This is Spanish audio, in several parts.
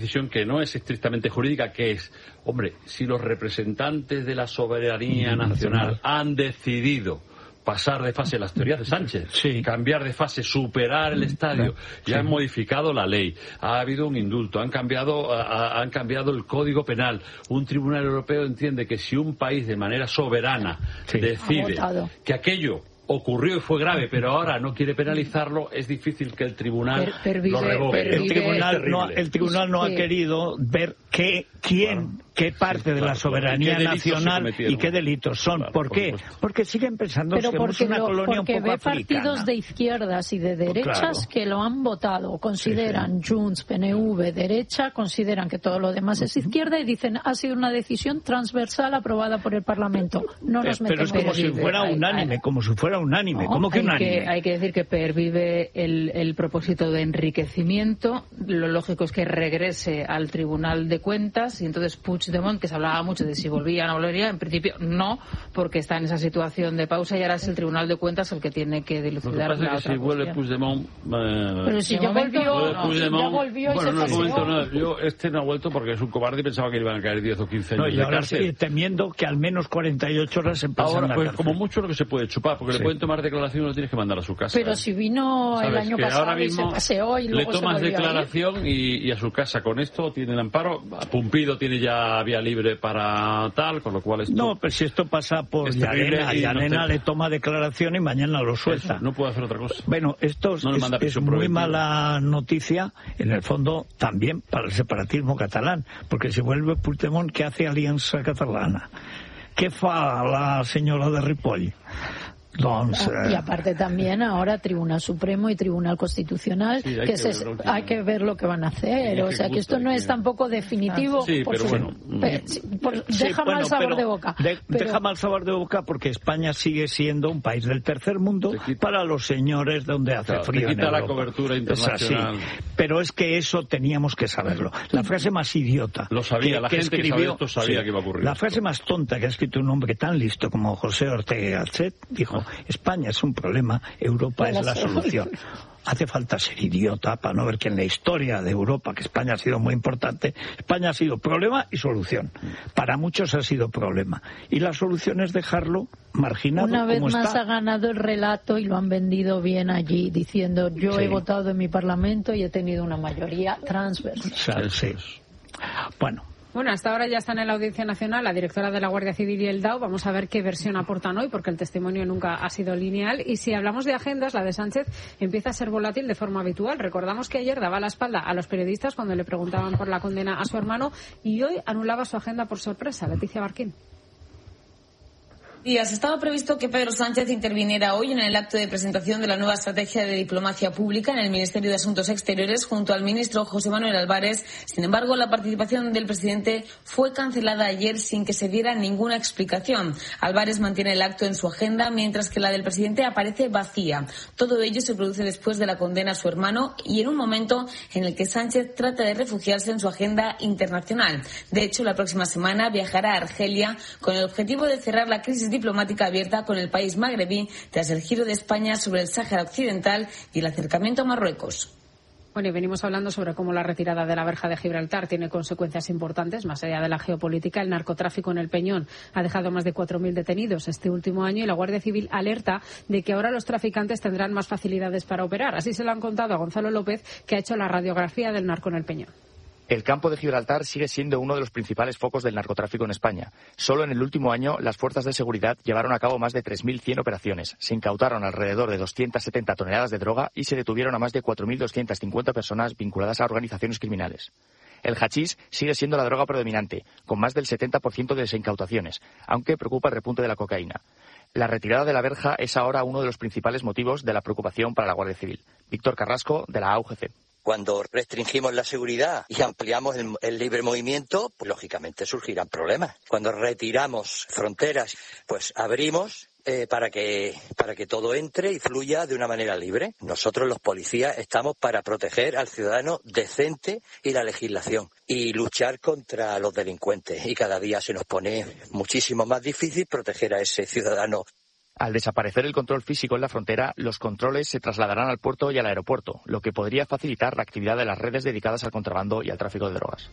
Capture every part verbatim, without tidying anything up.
decisión que no es estrictamente jurídica, que es, hombre, si los representantes de la soberanía nacional han decidido pasar de fase las teorías de Sánchez, sí. cambiar de fase, superar el estadio, sí. y han modificado la ley, ha habido un indulto, han cambiado, ha, han cambiado el Código Penal, un tribunal europeo entiende que si un país de manera soberana sí. decide que aquello ocurrió y fue grave, pero ahora no quiere penalizarlo, es difícil que el tribunal per, pervive, lo revoque. El tribunal no, el tribunal no sí. ha querido ver qué, quién, bueno, qué parte sí, claro, de la soberanía claro. nacional y qué delitos son. Claro, ¿Por qué? Por porque siguen pensando pero que somos una lo, colonia un poco africana. Porque ve partidos de izquierdas y de derechas claro. que lo han votado, consideran sí, sí. Junts, P N V, derecha, consideran que todo lo demás es izquierda y dicen ha sido una decisión transversal aprobada por el Parlamento. No nos pero metemos es como si fuera unánime, como si fuera unánime. No, ¿Cómo que hay unánime? Que, hay que decir que pervive el, el propósito de enriquecimiento. Lo lógico es que regrese al Tribunal de Cuentas y entonces Puigdemont, que se hablaba mucho de si volvía o no volvería, en principio no, porque está en esa situación de pausa y ahora es el Tribunal de Cuentas el que tiene que dilucidar Lo que pasa la es que otra si vuelve cuestión. Puigdemont... Eh, Pero si ya volvió, no, Puigdemont, ya volvió y bueno, se no, paseó. momento, no, yo este no ha vuelto porque es un cobarde y pensaba que le iban a caer diez o quince años no, y de ahora cárcel. Sí, temiendo que al menos cuarenta y ocho horas se pasen ahora, la pues, cárcel. como mucho lo que se puede chupar, porque sí. le pueden tomar declaración y lo tienes que mandar a su casa. Pero ¿eh? si vino ¿Sabes? el año que pasado ahora mismo y se paseó y luego le tomas se declaración y, y a su casa. Con esto tiene el amparo. Pumpido tiene ya vía libre para tal, con lo cual esto... No, pero si esto pasa por Llarena, Llarena le toma declaración y mañana lo suelta. Eso, no puede hacer otra cosa. Bueno, esto no es, es muy mala noticia, en el fondo, también para el separatismo catalán, porque si vuelve Puigdemont, ¿qué hace Alianza Catalana? Què fa la senyora de Ripoll? Doncs, eh... Y aparte también ahora Tribunal Supremo y Tribunal Constitucional, sí, hay, que que se, que hay que ver lo que van a hacer. O sea, que esto no es tampoco definitivo. Sí, por pero su, bueno. Pe, por, sí, deja bueno, mal sabor de boca. De, pero... Deja mal sabor de boca porque España sigue siendo un país del tercer mundo para los señores donde hace claro, frío. Te quita en la cobertura internacional. Es así. Pero es que eso teníamos que saberlo. La frase más idiota. Lo sabía, que, la que gente escribió, que sabía esto sabía sí, que iba a ocurrir. La frase más tonta que ha escrito un hombre tan listo como José Ortega Gasset dijo: ah. España es un problema, Europa es la solución. Hace falta ser idiota para no ver que en la historia de Europa, que España ha sido muy importante, España ha sido problema y solución. Para muchos ha sido problema. Y la solución es dejarlo marginado como está. Una vez más ha ganado el relato y lo han vendido bien allí, diciendo yo sí. he votado en mi Parlamento y he tenido una mayoría transversal. Sí. Bueno. Bueno, hasta ahora ya está en la Audiencia Nacional la directora de la Guardia Civil y el D A O. Vamos a ver qué versión aportan hoy, porque el testimonio nunca ha sido lineal. Y si hablamos de agendas, la de Sánchez empieza a ser volátil de forma habitual. Recordamos que ayer daba la espalda a los periodistas cuando le preguntaban por la condena a su hermano y hoy anulaba su agenda por sorpresa. Leticia Barquín. Días. Estaba previsto que Pedro Sánchez interviniera hoy en el acto de presentación de la nueva estrategia de diplomacia pública en el Ministerio de Asuntos Exteriores junto al ministro José Manuel Álvarez. Sin embargo, la participación del presidente fue cancelada ayer sin que se diera ninguna explicación. Álvarez mantiene el acto en su agenda, mientras que la del presidente aparece vacía. Todo ello se produce después de la condena a su hermano y en un momento en el que Sánchez trata de refugiarse en su agenda internacional. De hecho, la próxima semana viajará a Argelia con el objetivo de cerrar la crisis diplomática abierta con el país magrebí tras el giro de España sobre el Sáhara Occidental y el acercamiento a Marruecos. Bueno, y venimos hablando sobre cómo la retirada de la verja de Gibraltar tiene consecuencias importantes, más allá de la geopolítica. El narcotráfico en el Peñón ha dejado más de cuatro mil detenidos este último año y la Guardia Civil alerta de que ahora los traficantes tendrán más facilidades para operar. Así se lo han contado a Gonzalo López, que ha hecho la radiografía del narco en el Peñón. El campo de Gibraltar sigue siendo uno de los principales focos del narcotráfico en España. Solo en el último año, las fuerzas de seguridad llevaron a cabo más de tres mil cien operaciones. Se incautaron alrededor de doscientas setenta toneladas de droga y se detuvieron a más de cuatro mil doscientas cincuenta personas vinculadas a organizaciones criminales. El hachís sigue siendo la droga predominante, con más del setenta por ciento de las incautaciones, aunque preocupa el repunte de la cocaína. La retirada de la verja es ahora uno de los principales motivos de la preocupación para la Guardia Civil. Víctor Carrasco, de la A U G C. Cuando restringimos la seguridad y ampliamos el, el libre movimiento, pues lógicamente surgirán problemas. Cuando retiramos fronteras, pues abrimos eh, para que para que todo entre y fluya de una manera libre. Nosotros los policías estamos para proteger al ciudadano decente y la legislación y luchar contra los delincuentes. Y cada día se nos pone muchísimo más difícil proteger a ese ciudadano. Al desaparecer el control físico en la frontera, los controles se trasladarán al puerto y al aeropuerto, lo que podría facilitar la actividad de las redes dedicadas al contrabando y al tráfico de drogas.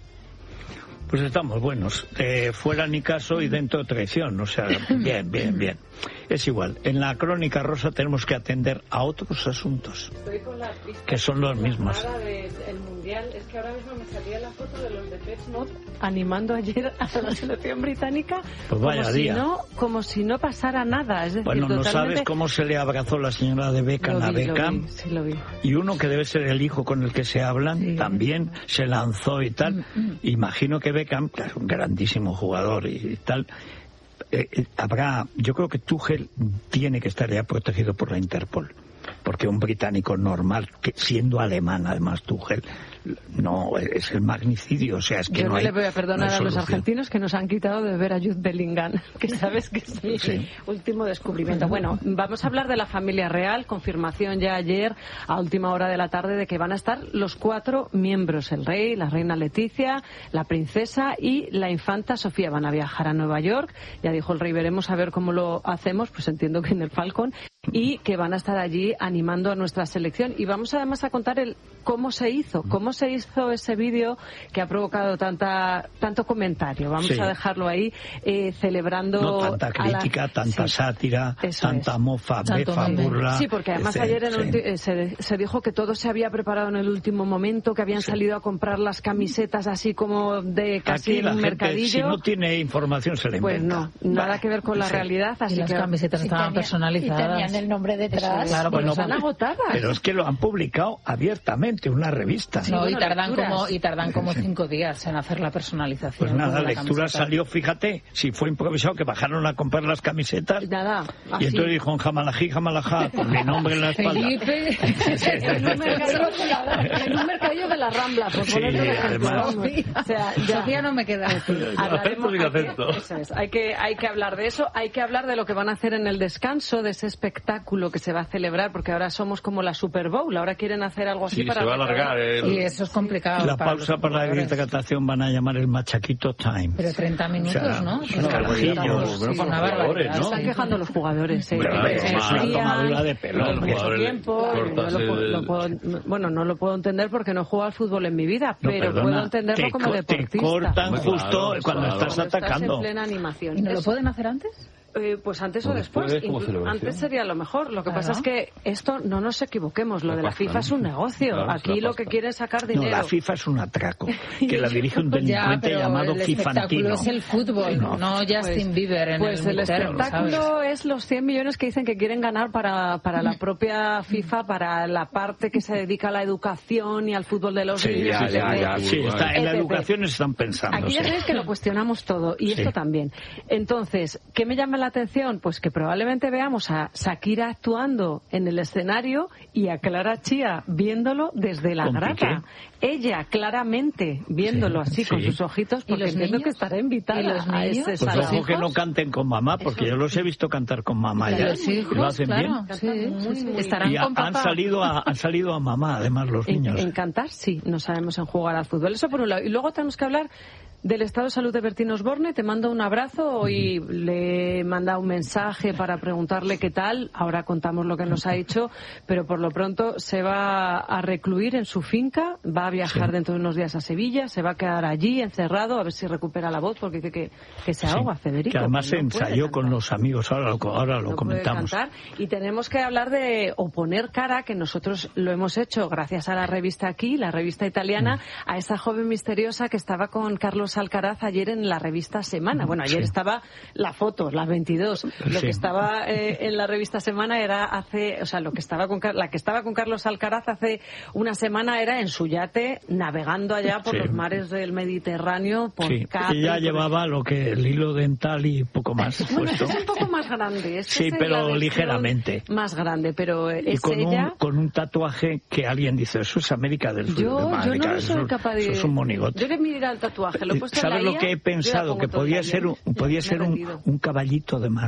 Pues estamos buenos. Eh, fuera ni caso y dentro traición. O sea, bien, bien, bien. Es igual. En la crónica rosa tenemos que atender a otros asuntos que son los mismos. El mundial es que ahora mismo me salía la foto de los de Portsmouth animando ayer a la selección británica. Pues vaya como día. Si no, como si no pasara nada. Es decir, bueno, no totalmente... sabes cómo se le abrazó la señora de Beckham a Beckham. Lo vi, sí, lo vi. Y uno que debe ser el hijo con el que se hablan, sí. También se lanzó y tal. Mm, mm. Imagino que Beckham, que es un grandísimo jugador y tal, eh, eh, habrá, yo creo que Tuchel tiene que estar ya protegido por la Interpol, porque un británico normal, que siendo alemán además Tuchel, no, es el magnicidio, o sea, es que yo no, no hay, le voy a perdonar no a los argentinos que nos han quitado de ver a Jude Bellingham, que sabes que es mi sí. último descubrimiento. Bueno, vamos a hablar de la familia real, confirmación ya ayer a última hora de la tarde de que van a estar los cuatro miembros, el rey, la reina Leticia, la princesa y la infanta Sofía. Van a viajar a Nueva York, ya dijo el rey, veremos a ver cómo lo hacemos, pues entiendo que en el Falcon, y que van a estar allí animando a nuestra selección. Y vamos además a contar el cómo se hizo, cómo se hizo ese vídeo que ha provocado tanta tanto comentario. Vamos sí. a dejarlo ahí, eh, celebrando... No tanta crítica, la... tanta sí. sátira, Eso tanta es. mofa, Tanto befa, meme. burla... Sí, porque además ese, ayer en sí. ulti... se, se dijo que todo se había preparado en el último momento, que habían sí. salido a comprar las camisetas así como de casi Aquí en la un gente, mercadillo. Si no tiene información se le pues inventa. Pues no, nada vale. que ver con sí. la realidad. Así y las que... camisetas estaban tenía, personalizadas. Y tenían el nombre detrás. Claro, pues bueno, están agotadas. Pero es que lo han publicado abiertamente, una revista. Sí, no, bueno, y tardan como y tardan como cinco días en hacer la personalización. Pues nada, la lectura salió, fíjate, si fue improvisado, que bajaron a comprar las camisetas. Nada, y entonces dijo, jamalají, jamalajá, con mi nombre en la espalda. Felipe. en, un mercadillo de la, en un mercadillo de la Rambla, por sí, ponerle además. O sea, ya Sofía no me queda. Acento sin acento. Eso es, hay que, hay que hablar de eso, hay que hablar de lo que van a hacer en el descanso, de ese espectáculo que se va a celebrar, porque ahora somos como la Super Bowl, ahora quieren hacer algo así sí, para... se va a alargar el... Y eso es complicado. La para pausa para la hidratación van a llamar el Machaquito Time. Pero treinta minutos, o sea, ¿no? Pues carajillos, sí, una barbaridad. Se están quejando los jugadores. ¿eh? Claro, es una tomadura de pelo. Mucho tiempo, no lo puedo, lo puedo, bueno, no lo puedo entender porque no he jugado al fútbol en mi vida, no, pero perdona, puedo entenderlo te, como deportista. Te cortan Muy justo claro, cuando claro. estás cuando atacando. Estás en plena animación. ¿Y no Eso. lo pueden hacer antes? Eh, pues antes o, o después, después antes sería lo mejor. Lo que claro. pasa es que esto, no nos equivoquemos, lo la de la pasta, FIFA ¿no? es un negocio. Claro, Aquí lo que quiere es sacar dinero. No, la FIFA es un atraco, que la dirige un delincuente ya, llamado el Fifantino. Es el fútbol, no, no Justin pues, Bieber en pues el el term, espectáculo ¿sabes? Es los cien millones que dicen que quieren ganar para, para la propia FIFA, para la parte que se dedica a la educación y al fútbol de los sí, niños. Ya, ya, ya, sí, está, en la educación están pensando. Aquí ya sí. sabéis que lo cuestionamos todo, y sí. esto también. Entonces, ¿qué me llama la atención? Pues que probablemente veamos a Shakira actuando en el escenario y a Clara Chía viéndolo desde la grada. Ella claramente viéndolo sí, así sí. con sus ojitos, porque entiendo niños? que estará invitada ¿Y los a ese Pues ojo que no canten con mamá, porque Eso. yo los he visto cantar con mamá ya. Los hijos, lo hacen claro, bien. Sí, muy, sí, muy estarán y con han papá. salido a, han salido a mamá, además, los niños. En, en cantar, sí, no sabemos en jugar al fútbol. Eso por un lado. Y luego tenemos que hablar del estado de salud de Bertín Osborne. Te mando un abrazo. Hoy mm. le he mandado un mensaje para preguntarle qué tal. Ahora contamos lo que nos ha dicho, pero por lo pronto se va a recluir en su finca, va a viajar sí. dentro de unos días a Sevilla, se va a quedar allí encerrado a ver si recupera la voz, porque dice que, que se ahoga, sí. Federico. Que además que se no ensayó con los amigos, ahora lo, ahora lo no comentamos. Puede cantar. Y tenemos que hablar de, o poner cara, que nosotros lo hemos hecho gracias a la revista Aquí, la revista italiana, mm. a esa joven misteriosa que estaba con Carlos Alcaraz ayer en la revista Semana. Bueno, ayer sí. estaba la foto, las veintidós. Lo sí. que estaba eh, en la revista Semana era hace, o sea, lo que estaba con la que estaba con Carlos Alcaraz hace una semana era en su yate navegando allá por sí. los mares del Mediterráneo. Por sí. Capri, Ella llevaba lo que el hilo dental y poco más. Bueno, es un poco más grande. Este sí, es pero ligeramente. Más grande, pero y es con ella. Un, con un tatuaje que alguien dice, eso es América del Sur. Yo, América, yo no soy eso, capaz de. Eso es un monigote. Yo le mirar el tatuaje, lo he puesto ¿Sabes en la lo que he pensado? Que podía ser un, podía ser un, un caballito de mar.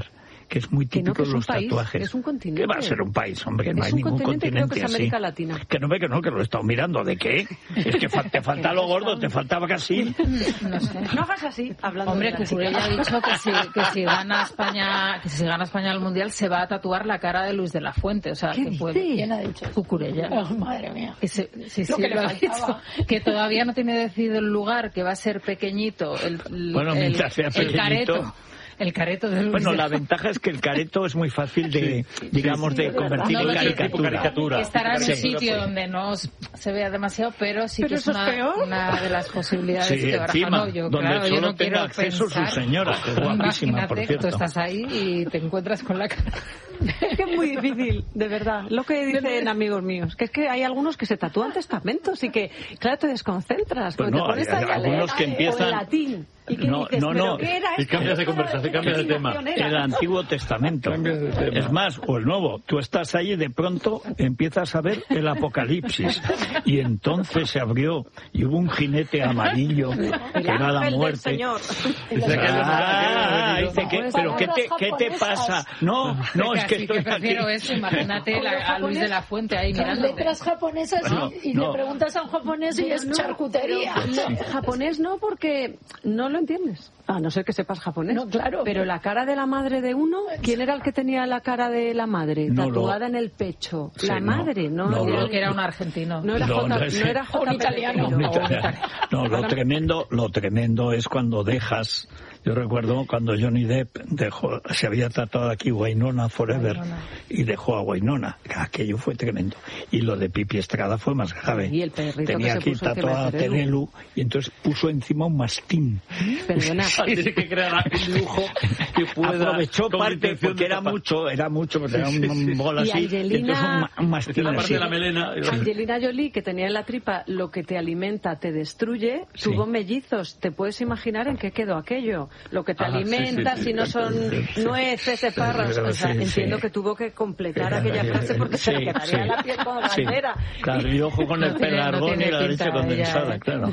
que es muy típico que no, que de los país, tatuajes. Es un continente. ¿Qué va a ser un país, hombre? Que no es hay un ningún continente, continente creo que es así. América Latina. Que no ve que no, que lo he estado mirando. ¿De qué? Es que fa te falta lo gordo, te faltaba casi. No sé. No hagas así, hablando Hombre, de Cucurella ha dicho que si, que si gana España, que si gana España el Mundial se va a tatuar la cara de Luis de la Fuente. O sea, ¿Qué que dice? puede... ¿Quién ha dicho? Cucurella. Oh, madre mía. Que se, sí, Lo sí, que le lo ha faltaba. dicho. Que todavía no tiene decidido el lugar, que va a ser pequeñito. El, el, Bueno, mientras sea el pequeñito. careto. El careto de Luis Bueno, de la ventaja es que el careto es muy fácil de, Sí. digamos, Sí, de sí, convertir no, en no, caricatura. caricatura. Que estará en un Sí. sitio donde no se vea demasiado, pero sí Pero que es eso es una, peor. una de las posibilidades Sí, que encima, baraja. Yo, donde claro, yo solo no quiero tenga acceso pensar. su señora, que es guapísima, por Imagínate, cierto. tú estás ahí y te encuentras con la cara. Es que es muy difícil, de verdad. Lo que dicen amigos míos, que es que hay algunos que se tatúan testamentos y que, claro, te desconcentras. Pues porque no, te pones hay- hay ahí a algunos leer, que o en empiezan- latín. ¿Y qué No, dices? no, ¿Pero no. qué era Y esto? cambias de conversación, cambias de tema. El Antiguo Testamento. Cambia de tema. Es más, o el Nuevo. Tú estás ahí y de pronto empiezas a ver el Apocalipsis. Y entonces se abrió y hubo un jinete amarillo que era la Ángel del muerte. Señor. Dice que es Ah, de- dice que, pero ¿qué te, ¿qué te pasa? No, no, es que Casi estoy aquí. prefiero eso, imagínate la- a Luis de la Fuente ahí Con mirando. letras japonesas Bueno, y, y no. le preguntas a un japonés y es No, charcutería. pero, no, japonés no, porque no lo entiendes. A no ser que sepas japonés. No, claro. Pero la cara de la madre de uno, ¿quién era el que tenía la cara de la madre? No lo- Tatuada en el pecho. Sí, la no, madre, no, no era lo- Creo que era un argentino. No era No, J, no no, es- era J. Un italiano. Pereiro. No, no, lo tremendo, lo tremendo es cuando dejas. Yo recuerdo cuando Johnny Depp dejó, se había tratado aquí Wynonna Forever Wynonna. y dejó a Wynonna. Aquello fue tremendo. Y lo de Pipi Estrada fue más grave. Y el perrito Tenía que se aquí puso encima tatuada a de Terelu. Terelu y entonces puso encima un mastín. Perdona. Tiene que crear un lujo que pueda... Aprovechó con parte intención porque de era tapar. mucho, era mucho, porque era un, un bol Y así. Angelina- entonces un, ma- un mastín La parte así. de la melena... Angelina Jolie, que tenía en la tripa lo que te alimenta te destruye, Sí. tuvo mellizos. ¿Te puedes imaginar en qué quedó aquello? Lo que te Ah, sí, alimenta, sí, sí. si no son nueces, espárragos. O sea, Sí, entiendo sí. que tuvo que completar aquella frase porque se le Sí, quedaría sí. la piel como Sí. bandera. Claro, y ojo con el No tiene- no pelargón tiene y la pinta leche condensada, ella, ¿eh? claro.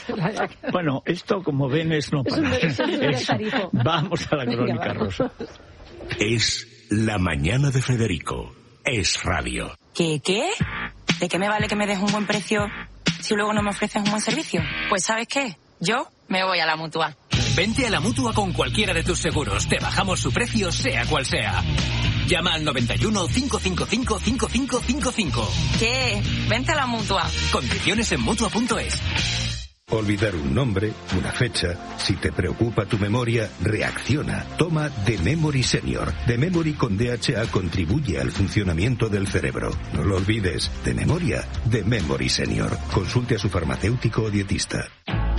Bueno, esto, como ven, es no Es un- parar. es un Es- destarifo. Vamos a la Venga, crónica vamos. rosa. Es La Mañana de Federico. Es radio. ¿Qué qué? ¿De qué me vale que me des un buen precio si luego no me ofreces un buen servicio? Pues ¿sabes qué? Yo me voy a la Mutua. Vente a la Mutua con cualquiera de tus seguros. Te bajamos su precio, sea cual sea. Llama al noventa y uno, cinco cinco cinco, cinco cinco cinco cinco. ¿Qué? Vente a la Mutua. Condiciones en Mutua punto es. Olvidar un nombre, una fecha. Si te preocupa tu memoria, reacciona. Toma The Memory Senior. The Memory con D H A contribuye al funcionamiento del cerebro. No lo olvides. De memoria, The Memory Senior. Consulte a su farmacéutico o dietista.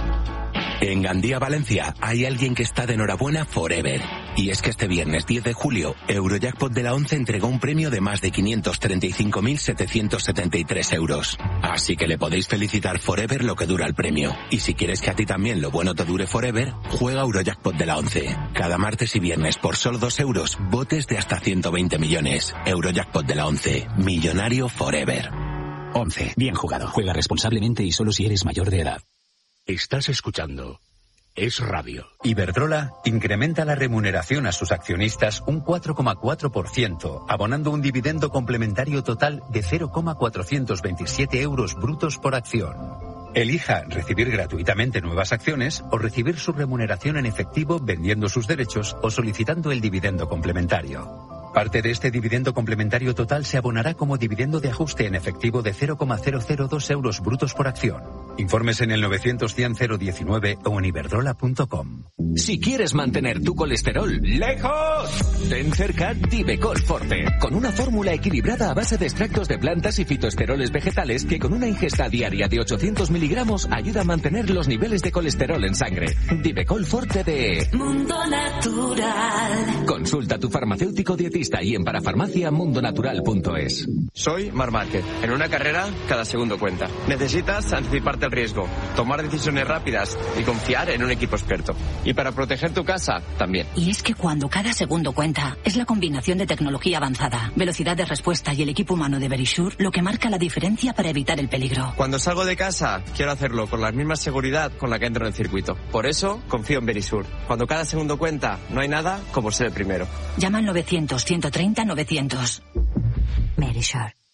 En Gandía, Valencia, hay alguien que está de enhorabuena forever. Y es que este viernes diez de julio, Eurojackpot de la ONCE entregó un premio de más de quinientos treinta y cinco mil setecientos setenta y tres euros. Así que le podéis felicitar forever lo que dura el premio. Y si quieres que a ti también lo bueno te dure forever, juega Eurojackpot de la ONCE. Cada martes y viernes por solo dos euros, botes de hasta ciento veinte millones. Eurojackpot de la ONCE. Millonario forever. once. Bien jugado. Juega responsablemente y solo si eres mayor de edad. Estás escuchando Es Radio. Iberdrola incrementa la remuneración a sus accionistas un cuatro coma cuatro por ciento, abonando un dividendo complementario total de cero coma cuatrocientos veintisiete euros brutos por acción. Elija recibir gratuitamente nuevas acciones o recibir su remuneración en efectivo vendiendo sus derechos o solicitando el dividendo complementario. Parte de este dividendo complementario total se abonará como dividendo de ajuste en efectivo de cero coma cero cero dos euros brutos por acción. Informes en el novecientos cien cero diecinueve o en iberdrola punto com. Si quieres mantener tu colesterol lejos, ten cerca Divecol Forte, con una fórmula equilibrada a base de extractos de plantas y fitoesteroles vegetales que con una ingesta diaria de ochocientos miligramos ayuda a mantener los niveles de colesterol en sangre. Divecol Forte de Mundo Natural. Consulta a tu farmacéutico dietista y en parafarmacia mundonatural punto es. Soy Mar Márquez. En una carrera, cada segundo cuenta. Necesitas anticiparte el riesgo, tomar decisiones rápidas y confiar en un equipo experto. Y para proteger tu casa, también. Y es que cuando cada segundo cuenta, es la combinación de tecnología avanzada, velocidad de respuesta y el equipo humano de Verisure lo que marca la diferencia para evitar el peligro. Cuando salgo de casa, quiero hacerlo con la misma seguridad con la que entro en el circuito. Por eso, confío en Verisure. Cuando cada segundo cuenta, no hay nada como ser el primero. Llama al novecientos, ciento treinta, novecientos. Verisure.